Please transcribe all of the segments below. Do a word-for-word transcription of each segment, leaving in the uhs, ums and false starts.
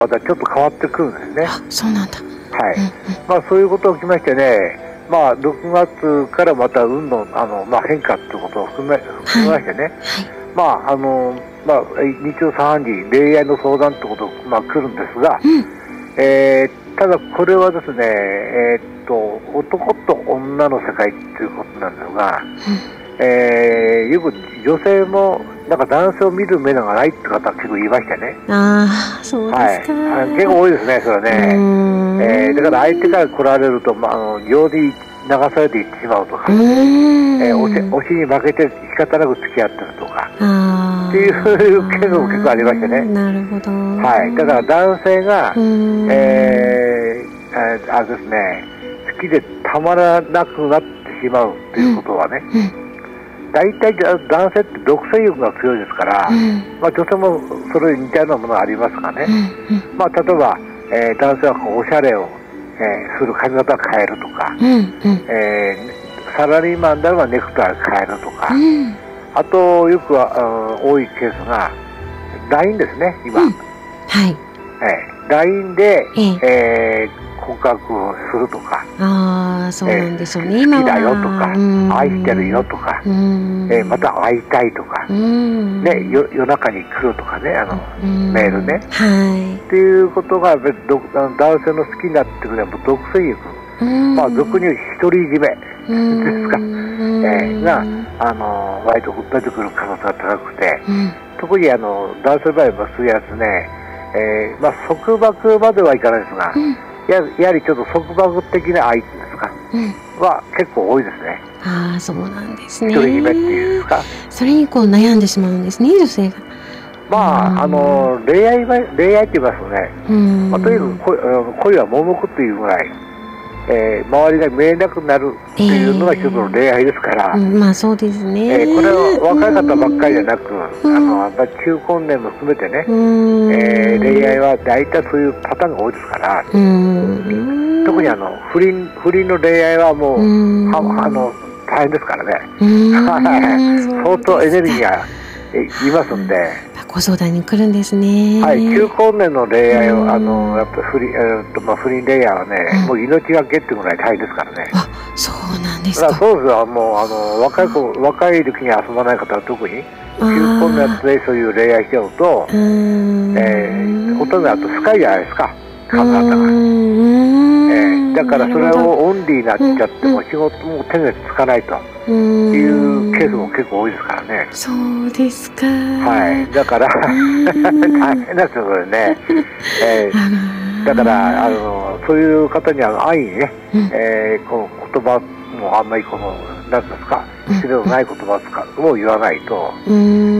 またちょっと変わってくるんですね。 あ、そうなんだ。 はい、 うんうん、 まあ、そういうことが起きましてね、まあ、ろくがつからまた運の、あの、まあ、変化ということを含め、含めましてね、はい、まああのまあ、日曜さんじ恋愛の相談ということが、まあ、来るんですが、うん、えー、ただこれはですね、えー、っと男と女の世界ということなんですが、うん、えー、よく女性もなんか男性を見る目がないって方は結構言いましたね。 ああ、そうですか、 はい、結構多いですね、それはね。えー、だから相手から来られると、まあ、あの情に流されていってしまうとか、えー、推し、推しに負けて仕方なく付き合ってるとかっていうケースも結構ありましてね。 なるほど。 はい、だから男性が、えー、あれですね、好きでたまらなくなってしまうっていうことはね、うんうん、大体男性って独占欲が強いですから、うん、まあ、女性もそれに似たようなものがありますがね、うんうん、まあ、例えば、えー、男性はこうおしゃれを、えー、する髪型を変えるとか、うんうん、えー、サラリーマンであればネクタイを変えるとか、うん、あとよくは多いケースが ライン ですね、今、うん、はい、えー、ライン で、えー告白をするとか、 ああ、そうなんでしょうね、 えー、好きだよとか、愛してるよとか、えー、また会いたいとか、ね、よ夜中に来るとかね、あのメールね、はい、っていうことが男性の好きになってくれば独占欲、まあ俗に言う独り占めですか、えー、があの割と出てくる可能性が高くて、うん、特にあの男性の場合はそういうやつね、えーまあ、束縛まではいかないですが、うん、や, やはりちょっと束縛的な愛ですか、うん、は結構多いですね。 ああ、そうなんですね。 独り占めっていうんですか。 それにこう悩んでしまうんですね、女性が。 まああの恋愛は恋愛って言いますとね、まあ、とにかく 恋, 恋は盲目っていうぐらい、えー、周りが見えなくなるっていうのが一つの恋愛ですから、えーうん、まあそうですね、 えー、これは若い方ばっかりじゃなく、うん、あの中高年も含めてね、うん、えー、恋愛は大体そういうパターンが多いですから、うん、特にあの不倫不倫の恋愛はもう、うん、はあの大変ですからね、うん、相当エネルギーがいますんで、 ご相談に来るんですね。 はい、中高年の恋愛を、あのやっぱ不倫、えーとまあ、不倫恋愛はね、うん、もう命がけっていうぐらい大変ですからね。 あ、そうなんですか。 だからそうですよ、もうあの若い子、若い時に遊ばない方は特に中高のやつでそういう恋愛しちゃうと、えー、ほとんどだと深いじゃないですか、考え方が、えー、だからそれをオンリーになっちゃっても仕事も手がつかないというケースも結構多いですからね。 そうですか。 はい、だから大変なんですよ、それね。えー、だからあのそういう方には安易にね、うん、えー、この言葉もあんまりこの何ですか、失礼のない言葉を言わないと、うん、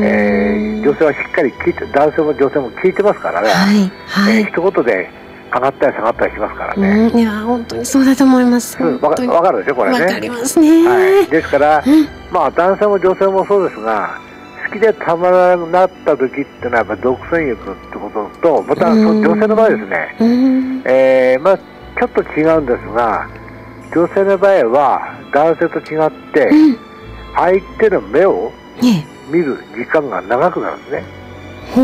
えー、女性はしっかり聞いて、男性も女性も聞いてますからね、はいはい、えー、一言で上がったり下がったりしますからね。 うん、いや本当にそうだと思います。 わ、うん、か, かるでしょこれね。 わかりますね。 はい、ですから、うん、まあ男性も女性もそうですが、好きでたまらなくなった時っていうのはやっぱ独占欲ってことと、またその女性の場合ですね、うん、えー、まあちょっと違うんですが、女性の場合は男性と違って、うん、相手の目を見る時間が長くなるんですね。うん、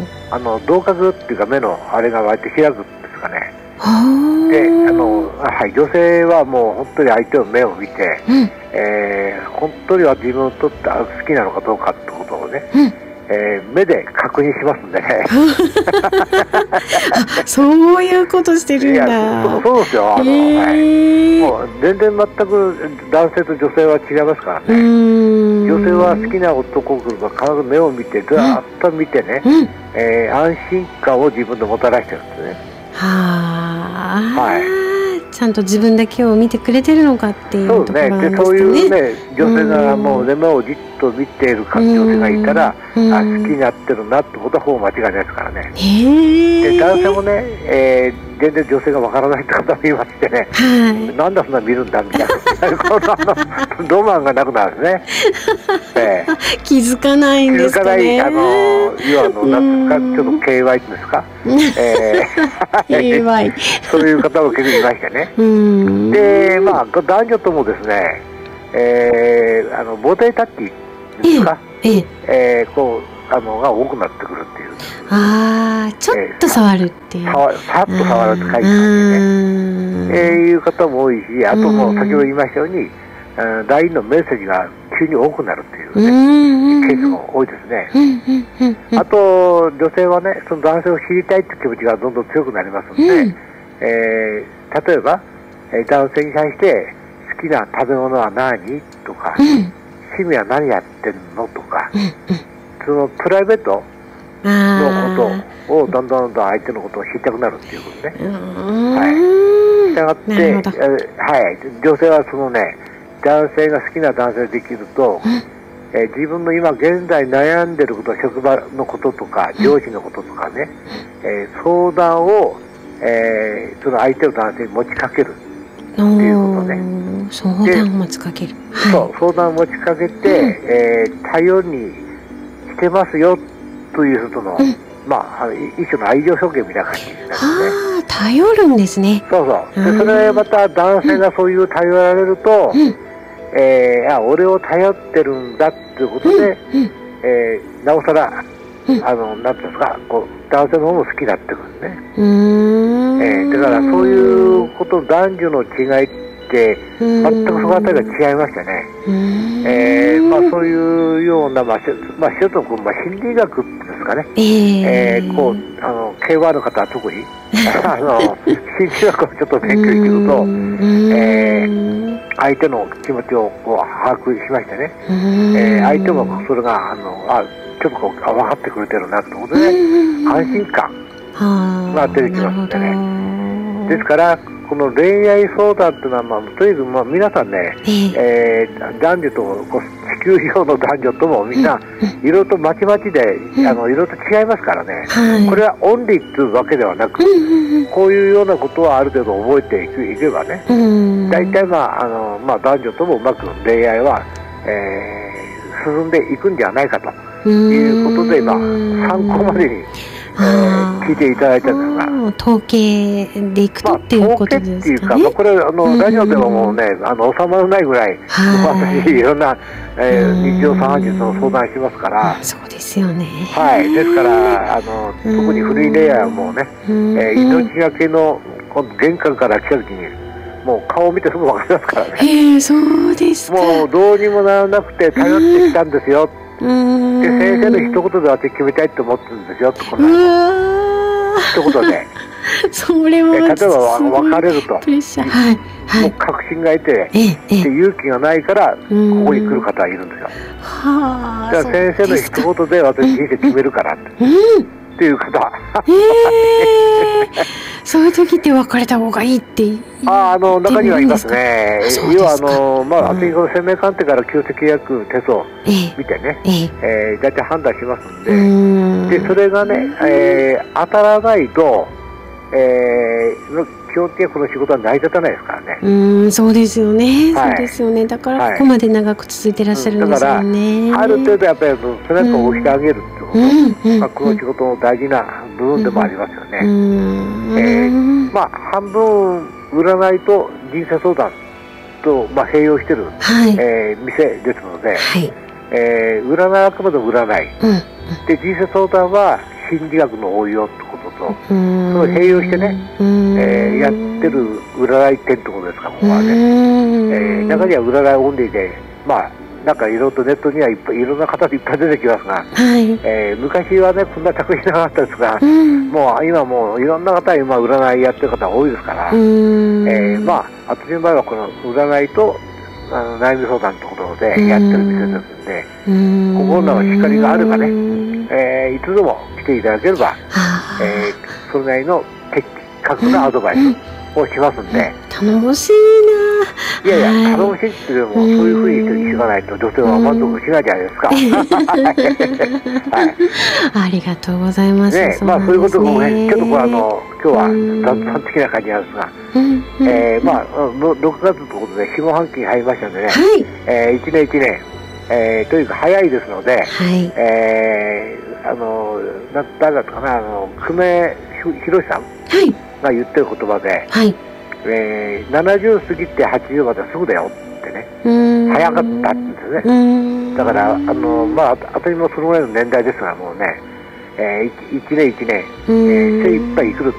あの同角っていうか目のあれが割と開くんですかね。で、あの、はい、女性はもう本当に相手の目を見て、うん、えー、本当には自分にとって好きなのかどうかってことをね、うん、えー、目で確認しますんでね。 そういうことしてるんだ。いや、そ, そうですよ。あの、はい、もう全然全く男性と女性は違いますからね。女性は好きな男が必ず目を見てガーッと見てね、うん、えー、安心感を自分でもたらしてるんですね。 はあ、はい、ちゃんと自分だけを見てくれてるのかっていうところなんですかね。 そうですね。で、そういうね、女性がもう目をじっと見ている女性がいたら、あ、好きになってるなってことはほぼ間違いないですからね。で、男性もね、えー、全然女性がわからないって方もいましてね、はい、なんでそんな見るんだみたいなこのロマンがなくなるんですね。えー、 気づかないんですかね。 気づかない、あの要はあのなんですか、ちょっと ケーワイ っていうんですか、えー、ケーワイ そういう方も結構いましてね。で、まあ男女ともですね、えー、あのボディタッチですか、えーえー、こうあのが多くなってくるっていう。 ああ、ちょっと触るっていう、 えー、さ, さっと触るって書いてますね、えー、いう方も多いし、あとも先ほど言いましたように、ライン のメッセージが急に多くなるっていうね、ケースも多いですね。あと女性はね、その男性を知りたいって気持ちがどんどん強くなりますので、うん、えー、例えば男性に対して好きな食べ物は何とか、うん、趣味は何やってるのとか、うんうん、そのプライベートのことをどんどんどんどん相手のことを知りたくなるっていうことね。はい。したがって、えー、はい、女性はそのね、男性が好きな男性ができると、えー、自分の今現在悩んでること、職場のこととか上司のこととかね、えー、相談を、えー、その相手の男性に持ちかけるっていうことね。 相談を持ちかける、 はい、そう、相談を持ちかけて、えー、頼りにしてますよというその、うん、まあ一種の愛情表現みたいな感じになるんですね。 あ、頼るんですね。 そうそう。でそれまた男性がそういう頼られると、うん、えー、あ、俺を頼ってるんだっていうことで、うんうん、えー、なおさら、うん、あの、なんていうんですか、こう男性の方も好きになってくるんですね。うーん、えー、だからそういうこと、男女の違いって全くそのあたりが違いましてね、えー、まあ、そういうような、まあ、まあ、一つの、まあ、心理学ですかね、えーえー、こうあの競馬の方は特にあの心理学をちょっと勉強していくと、えー、相手の気持ちをこう把握しましてね、えー、相手もそれがあのあちょっとこう分かってくれてるなってことで、安心感が出てきますんでね。ですからこの恋愛相談っていうのは、まあ、とにかくまあ皆さんね、えー、男女とこう地球上の男女ともみんないろいろとまちまちでいろいろと違いますからね、はい、これはオンリーっていうわけではなく、こういうようなことはある程度覚えていけばね、大体、まああのまあ、男女ともうまく恋愛は、えー、進んでいくんじゃないかということで、まあ、参考までにえー、聞いていただいたんですが、 統計でいくとっていうことですかね。まあ、統計っていうか、まあ、これあのラジオでももうね、あの収まらないぐらい、私いろんな、えー、日常茶飯事の相談してますから、 そうですよね。 はい、ですからあの特に古い恋愛はもうね、えー、命がけの玄関から来た時にもう顔を見てすぐ分かりますからね。 へー、そうですか。 もうどうにもならなくて頼ってきたんですよ。で先生の一言で私決めたいと思ってるんですよと、この一言でそれは例えば別れるとプレッシャー、はいはい、 もう確信がいて、ええ、で勇気がないからここに来る方はいるんですよ。はあ、だから先生の一言で私人生決めるからって、うん、っていう方えー、そういう時って別れた方がいいってああの中にはいますね。要はあの、まあ、私この生命鑑定から旧籍契約手相を見てね、えええー、大体判断しますんで、でそれがね、えー、当たらないと、えー、基本的にこの仕事は成り立たないですからね。 うん、そうですよね、はい、そうですよね。だからここまで長く続いてらっしゃるんですよね、 うん、だからある程度やっぱり背中を押してあげるってこと、うん、まあ、この仕事の大事な部分でもありますよね。うんえー、まあ半分占いと人生相談と、まあ、併用してる、はいえー、店ですので、はいえー、占いはあくまでも占い、うん、で人生相談は心理学の応用ってこととその併用してね、えー、やってる占い店ってことですか、ここはね、えー、中には占いオンリーでまあなんかいろいろとネットにはいっぱいいろんな方でいっぱい出てきますが、はいえー、昔はねこんな着衣なかったですが、うん、もう今もういろんな方今占いやってる方多いですから、えー、まあ私の場合はこの占いとあの悩み相談ってことでやってる店ですんで、心の光があればね、えー、いつでも来ていただければ、えー、それなりの的確なアドバイスをしますんで、 頼もしいな。いやいや、頼もしいっていうのもそういうふうにしていかないと女性は満足しないじゃないですか。 はい、ありがとうございます。 ね、まあそういうこともね、ちょっとこうあの今日は雑談的な感じなんですが、えー、まあろくがつということで下半期に入りましたんでね、はいえー、いちねんいちねん、えー、というか早いですので、はいえー、あの誰だったかな、あの久米宏さんが言ってる言葉で、はいえー、ななじゅう過ぎてはちじゅうまですぐだよってね、早かったんですね。だからあの、まあ、私もそのぐらいの年代ですがもうね、 えー、いちねんいちねん、えー、精一杯生きるっ